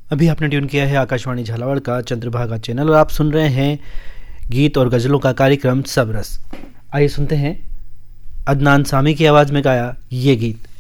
अभी आपने ट्यून किया है आकाशवाणी झालावाड़ का चंद्रभागा चैनल और आप सुन रहे हैं गीत और गज़लों का कार्यक्रम सब रस। आइए सुनते हैं अदनान सामी की आवाज़ में गाया ये गीत।